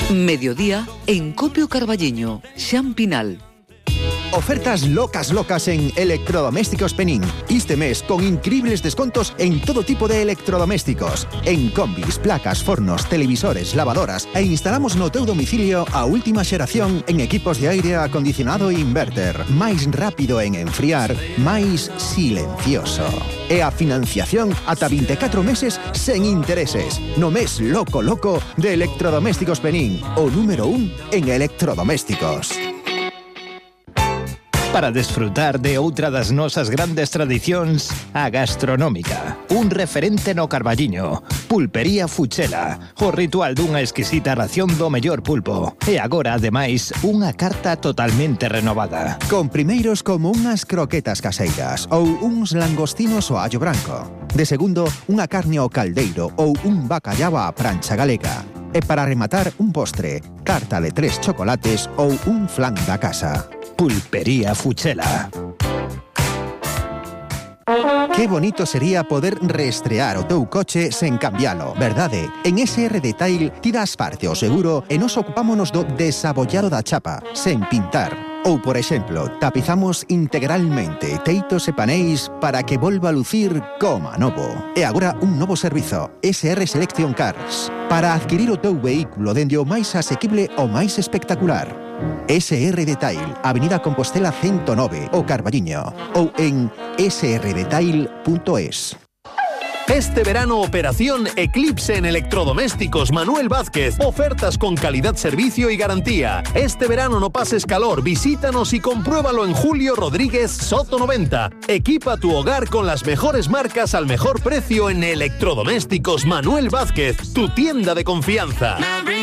Mediodía en Copio Carballiño, Xampinal. Ofertas locas en Electrodomésticos Penín. Este mes con increíbles descontos en todo tipo de electrodomésticos. En combis, placas, fornos, televisores, lavadoras e instalamos no teu domicilio a última xeración en equipos de aire acondicionado e inverter. Máis rápido en enfriar, máis silencioso. E a financiación ata 24 meses sen intereses. No mes loco de Electrodomésticos Penín. O número 1 en electrodomésticos. Para desfrutar de outra das nosas grandes tradicións, a gastronómica. Un referente no Carballiño. Pulpería Fuchela. O ritual dunha exquisita ración do mellor pulpo. E agora, ademais, unha carta totalmente renovada. Con primeiros como unhas croquetas caseiras ou uns langostinos ao allo branco. De segundo, unha carne ao caldeiro ou un bacallao á prancha galega. E para rematar, un postre, tarta de 3 chocolates ou un flan da casa. Pulpería Fuchela. Qué bonito sería poder reestrear o teu coche sen cambialo, verdade? En SR Detail tiras parte ao seguro e nos ocupámonos do desabollado da chapa, sen pintar. Ou, por exemplo, tapizamos integralmente teitos e paneis para que volva a lucir como a novo. E agora un novo servizo, SR Selection Cars, para adquirir o teu vehículo dende o máis asequible ao máis espectacular. SR Detail, Avenida Compostela 109, o Carballiño, ou en srdetail.es. Este verano, operación Eclipse en Electrodomésticos Manuel Vázquez. Ofertas con calidad, servicio y garantía. Este verano no pases calor, visítanos y compruébalo en Julio Rodríguez Soto 90. Equipa tu hogar con las mejores marcas al mejor precio en Electrodomésticos Manuel Vázquez, tu tienda de confianza.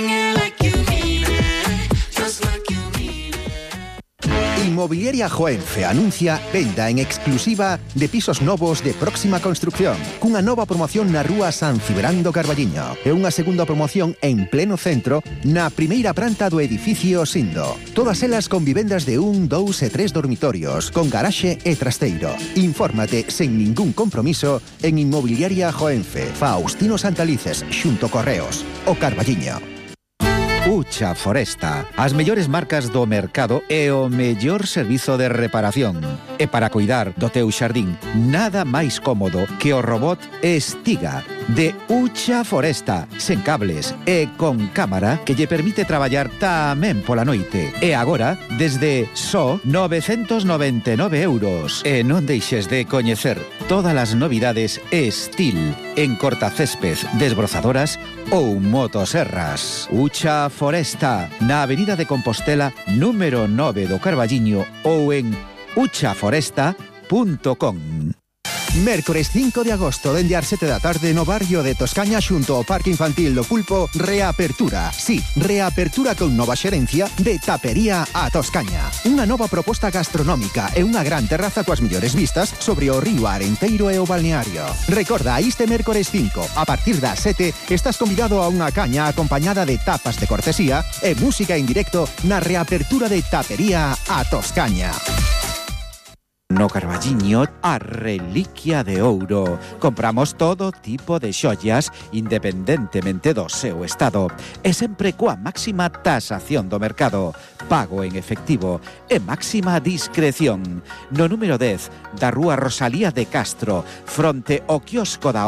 Inmobiliaria Joenfe anuncia venda en exclusiva de pisos novos de próxima construcción, cunha nova promoción na rúa San Cibrán do Carballiño e unha segunda promoción en pleno centro na primeira planta do edificio Sindo. Todas elas con vivendas de 1, 2 e 3 dormitorios, con garaxe e trasteiro. Infórmate sen ningún compromiso en Inmobiliaria Joenfe, Faustino Santalices, xunto Correos, o Carballiño. Ucha Foresta, as mellores marcas do mercado e o mellor servizo de reparación. E para cuidar do teu xardín, nada máis cómodo que o robot Estiga de Ucha Foresta, sen cables e con cámara que lle permite traballar tamén pola noite. E agora, desde só 999 euros. E non deixes de coñecer todas as novidades Estil en cortacésped, desbrozadoras ou motoserras. Ucha Foresta, na Avenida de Compostela, número 9 do Carballiño ou en uchaforesta.com. Mércores 5 de agosto, dende as 7 da tarde no barrio de Toscaña xunto ao Parque Infantil do Pulpo, reapertura. Sí, reapertura con nova xerencia de Tapería a Toscaña. Unha nova proposta gastronómica e unha gran terraza coas mellores vistas sobre o río Arenteiro e o balneario. Recorda, este mércores 5, a partir das 7, estás convidado a unha caña acompañada de tapas de cortesía e música en directo na reapertura de Tapería a Toscaña. No Carballiño, a reliquia de ouro. Compramos todo tipo de xollas independentemente do seu estado e sempre coa máxima tasación do mercado, pago en efectivo e máxima discreción. No número 10 da rúa Rosalía de Castro, fronte ao quiosco da